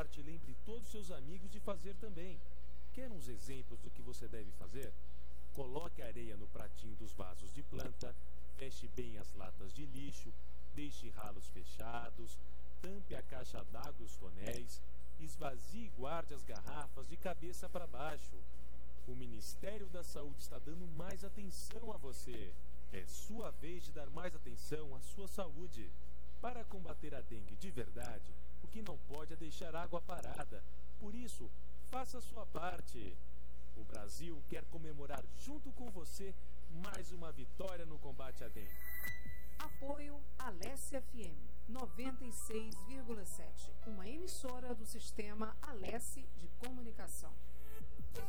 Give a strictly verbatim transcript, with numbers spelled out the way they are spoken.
sorte, lembre todos os seus amigos de fazer também. Quer uns exemplos do que você deve fazer? Coloque areia no pratinho dos vasos de planta, feche bem as latas de lixo, deixe ralos fechados, tampe a caixa d'água e os tonéis, esvazie e guarde as garrafas de cabeça para baixo. O Ministério da Saúde está dando mais atenção a você. É sua vez de dar mais atenção à sua saúde. Para combater a dengue de verdade, o que não pode é deixar água parada. Por isso, faça a sua parte. O Brasil quer comemorar junto com você mais uma vitória no combate à dengue. Apoio Alesse F M noventa e seis vírgula sete, uma emissora do sistema Alesse de Comunicação.